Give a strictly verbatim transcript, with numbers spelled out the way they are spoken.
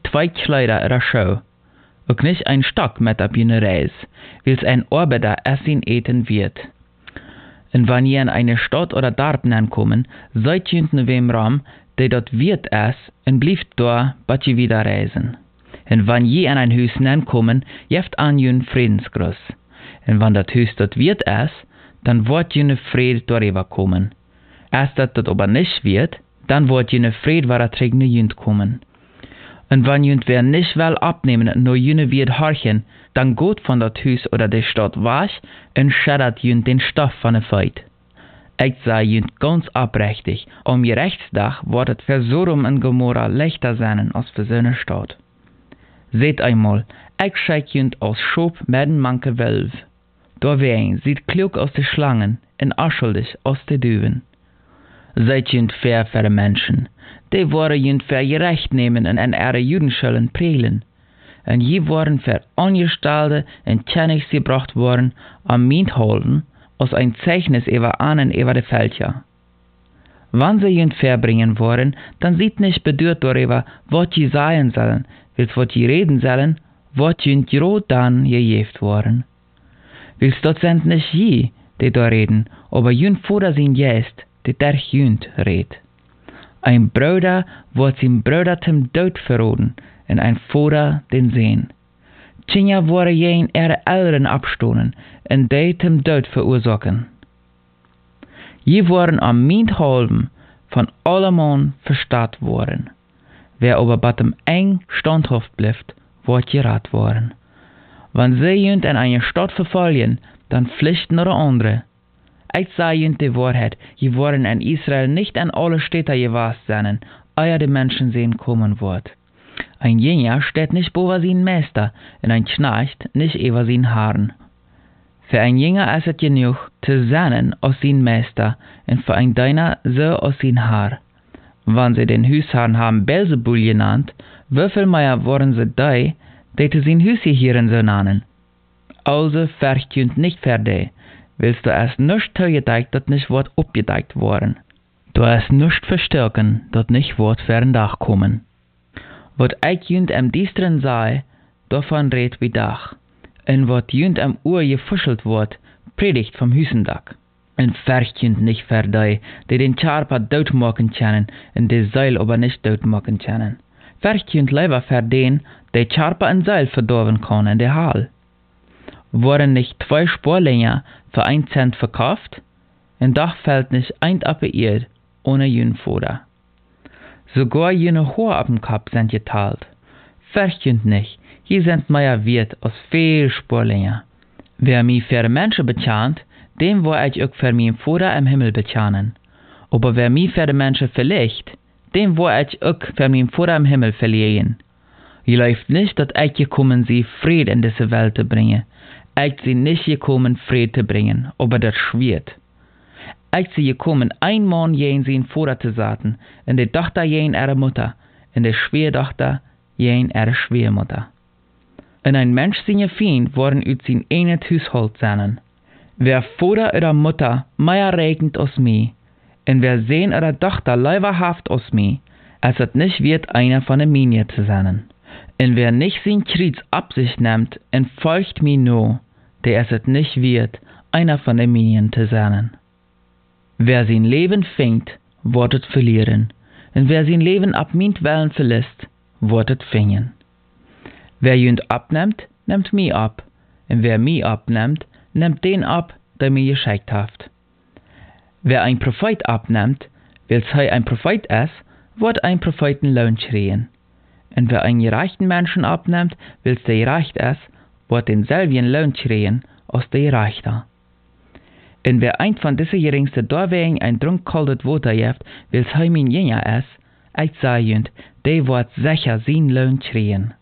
zwei Kleider oder Schuhe, auch nicht ein Stock mit auf jene Reis, wils ein Arbeiter essen eten wird. Und wenn ihr in eine Stadt oder Dorf ankommen, seid ihr in wem Raum, der dort wird es, und bleibt da, bis ihr wieder reisen. Und wenn ihr in ein Haus ankommen, jeft an jün Friedensgruß. Und wenn das Haus dort wird es, dann wird jene Fried darüber kommen. Erst dat das aber nicht wird, dann wird jene Fried war trägende jünd kommen. Und wenn jünd wer nicht will abnehmen, nur jene wird horchen, dann geht von dat Haus oder der Stadt wasch und schädert jünd den Stoff von der Feit. Ich sage jünd ganz abrechtig, um ihr Rechtsdach wird es für Sodom und Gomorra leichter sein als für so eine Stadt. Seht einmal, ich schick jünd aus Schop mit den manke Wölf. Da wein sieht klug aus de Schlangen und unschuldig aus de Düven. Seid jünd fair für de Menschen, die worden jünd für ihr Recht nehmen und an ihre Judenschulden prelen. Und je worden für Angestellte und Tschennigs gebracht worden, am Mint holden, aus ein Zeichnis über ahnen über de Fälscher. Wann sie jünd verbringen wollen, dann sieht nicht bedürrt darüber, was sie sagen sollen, wils wat sie reden sollen, was jünd jo dann gejeft worden. Wils dort sind nicht je, die da reden, aber jünd vor sin jest, die der jünd red. Ein Bruder wird sein Bruder zum Tod verroden, und ein Vater den Sehen. Tschinja wurde jen ihre Eltern abstohlen, und die zum Tod verursachen. Je waren am Mint halben von allemann verstaat worden. Wer aber bei dem eng standhaft bleibt, wird gerat worden. Wenn sie jünd in eine Stadt verfallen, dann pflichten noch andere. Ich sage jünd die Wahrheit, je waren in Israel nicht an alle Städte gewast sein, ehe die Menschen sehen kommen wird. Ein Jünger steht nicht über sein Meister, und ein Knecht nicht über sein Haaren. Für ein Jünger ist es genug, zu sein aus sein Meister, und für ein Diener so aus sein Haar. Wenn sie den Hausherrn haben Belzebul genannt, wieviel mehr waren sie die, die zu sein Hausgehören so nennen? Also verkünd nicht für die, willst du erst nicht zugedeckt, dat nicht wird abgedeckt worden. Du hast nicht verstärken, dat nicht wird für ein Dach kommen. Wat ich jünd am diesteren sei, davon red wie Dach. Und wat jünd am Uhr gefuschelt wird, predigt vom Hüsendach. Und verkünd nicht für die, die den Charpa dort machen können, und die Seil aber nicht dort machen können. Verkünd lieber für den, der Charpa ein Seil verdorben kann in der Hall. Wurden nicht zwei Sporlänger für ein Cent verkauft? Und doch fällt nicht ein Appeir ohne Jünfoder. Sogar jene Hohe auf dem Kopf sind geteilt. Verkünd nicht, hier sind mehr wert als viel Sporlänger. Wer mich für Menschen bezahlt, dem wo ich auch für meinen Vater im Himmel bezahlen. Aber wer mich für die Menschen verlegt, dem wo ich auch für meinen Vater im Himmel verlieren. Je läuft nicht, dass ich gekommen sie Frieden in diese Welt zu bringen. Ich sie nicht gekommen, Frieden zu bringen, aber das schwert. Ich sie gekommen, ein Mann jen sein Vater zu saten, und die Tochter jen ihre Mutter, und die Schwiegertochter jen ihre Schwiegermutter. Und ein Mensch seine Feind worden ut sein eines Haushalt sein. Wer Vater oder Mutter mehr regnet aus mir, und wer Sohn oder Tochter leiberhaft aus mir, als es nicht wird, einer von den Minien zu sein. Und wer nicht sein Kreuz ab sich nimmt und folgt mir nur, der es nicht wird, einer von den Minien zu sein. Wer sein Leben fängt, wird es verlieren, und wer sein Leben ab mint Wellen verlässt, wird es fingen. Wer jünd abnimmt, nimmt mich ab, und wer mich abnimmt, nimmt den ab, der mir geschickt hat. Wer ein Prophet abnimmt, weil er ein Prophet ist, wird ein Prophetenlohn schreien. Und wer einen gerechten Menschen abnimmt, weil der gerecht ist, wird denselben Lohn schreien aus der Gerechter. Und wer ein von diesen geringsten Dorwegen ein Trunk kaltes Wasser gibt, weil er mein Jünger ist, ich sage jünd, der wird sicher sein Lohn schreien.